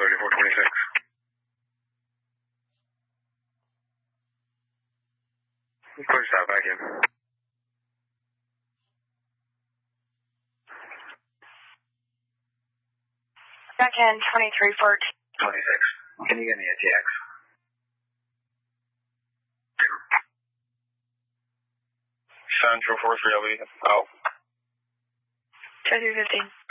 3426. Clear stop back in. Back in 2314. 26. Can you get me a TX? Central 43LB. Oh. 2315.